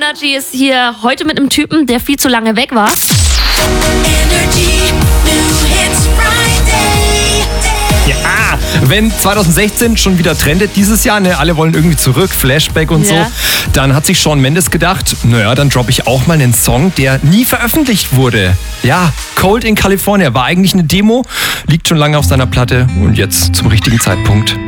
Energy ist hier heute mit einem Typen, der viel zu lange weg war. Energy New Hits Friday. Ja, wenn 2016 schon wieder trendet dieses Jahr, ne, alle wollen irgendwie zurück, Flashback und Ja. so, dann hat sich Shawn Mendes gedacht, naja, dann droppe ich auch mal einen Song, der nie veröffentlicht wurde. Ja, Cold in California war eigentlich eine Demo, liegt schon lange auf seiner Platte und jetzt zum richtigen Zeitpunkt.